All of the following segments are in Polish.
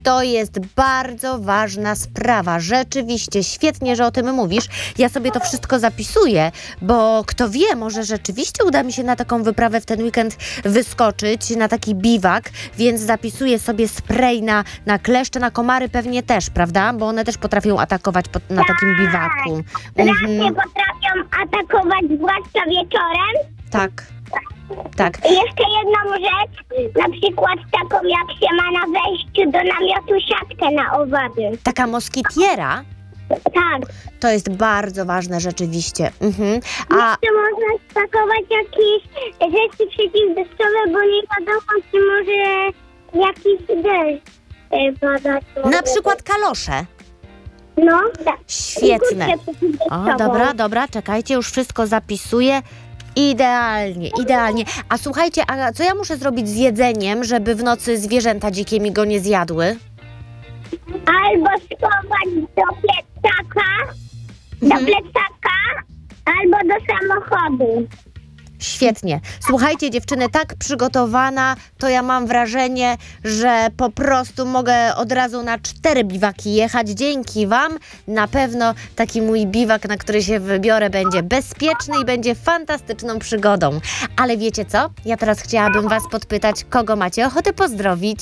To jest bardzo ważna sprawa. Rzeczywiście, świetnie, że o tym mówisz. Ja sobie to wszystko zapisuję, bo kto wie, może rzeczywiście uda mi się na taką wyprawę w ten weekend wyskoczyć, na taki biwak, więc zapisuję sobie spray na kleszcze, na komary pewnie też, prawda? Bo one też potrafią atakować na takim biwaku. Strasznie potrafią atakować, zwłaszcza wieczorem. Tak. Tak. I jeszcze jedną rzecz, na przykład taką jak się ma na wejściu do namiotu siatkę na owady. Taka moskitiera Tak. to jest bardzo ważne rzeczywiście. A Jeszcze można spakować jakieś rzeczy przeciwdeszczowe, bo nie wiadomo, czy może jakiś deszcz padać. na przykład kalosze. No, tak. Świetne. I kurtkę przeciwdeszczową. O, dobra, czekajcie, już wszystko zapisuję. Idealnie. A słuchajcie, a co ja muszę zrobić z jedzeniem, żeby w nocy zwierzęta dzikie mi go nie zjadły? Albo schować do plecaka, albo do samochodu. Świetnie. Słuchajcie, dziewczyny, tak przygotowana, to ja mam wrażenie, że po prostu mogę od razu na 4 biwaki jechać. Dzięki wam. Na pewno taki mój biwak, na który się wybiorę, będzie bezpieczny i będzie fantastyczną przygodą. Ale wiecie co? Ja teraz chciałabym was podpytać, kogo macie ochotę pozdrowić?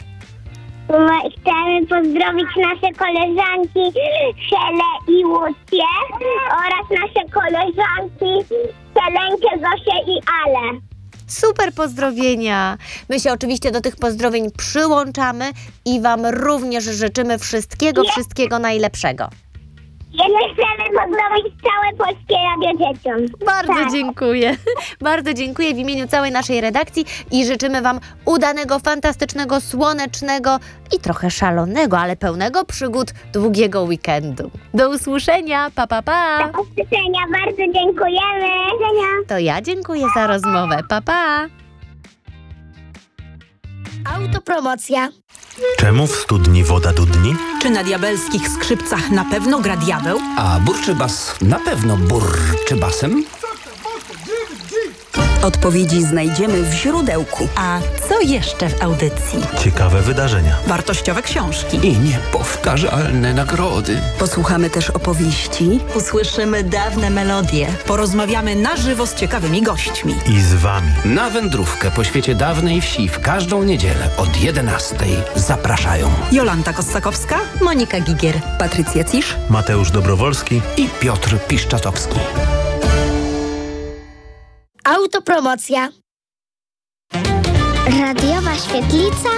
Chcemy pozdrowić nasze koleżanki Helę i Łucję oraz nasze koleżanki Helenkę, Zosię i Ale. Super pozdrowienia! My się oczywiście do tych pozdrowień przyłączamy i wam również życzymy wszystkiego najlepszego. Jeszcze chcemy pozdrowić całe polskie radio dzieciom. Bardzo dziękuję. Bardzo dziękuję w imieniu całej naszej redakcji i życzymy wam udanego, fantastycznego, słonecznego i trochę szalonego, ale pełnego przygód długiego weekendu. Do usłyszenia. Pa. Do usłyszenia. Bardzo dziękujemy. To ja dziękuję za rozmowę. Pa. Autopromocja. Czemu w studni woda dudni? Czy na diabelskich skrzypcach na pewno gra diabeł? A burczy bas na pewno burczy basem? Odpowiedzi znajdziemy w źródełku. A co jeszcze w audycji? Ciekawe wydarzenia. Wartościowe książki. I niepowtarzalne nagrody. Posłuchamy też opowieści. Usłyszymy dawne melodie. Porozmawiamy na żywo z ciekawymi gośćmi. I z wami. Na wędrówkę po świecie dawnej wsi w każdą niedzielę od 11:00 zapraszają Jolanta Kossakowska, Monika Gigier. Patrycja Cisz. Mateusz Dobrowolski. i Piotr Piszczatowski. Autopromocja. Radiowa świetlica